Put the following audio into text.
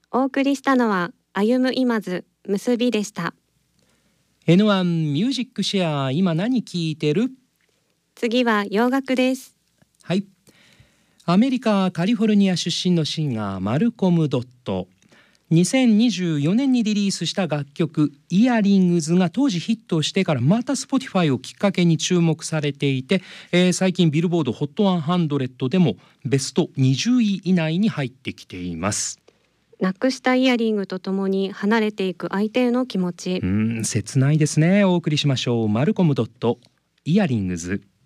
お送りしたのは歩む今ず結びでした。 N1 ミュージックシェア、今何聴いてる？ 次は洋楽です。 はい、アメリカカリフォルニア出身のシンガーマルコム・ドット。2024年にリリースした楽曲イヤリングズが当時ヒットしてからまた Spotify をきっかけに注目されていて、最近ビルボード HOT100 でもベスト20位以内に入ってきています。 なくしたイヤリングとともに離れていく相手への気持ち、 切ないですね。お送りしましょう。マルコム・ドットイヤリングズ。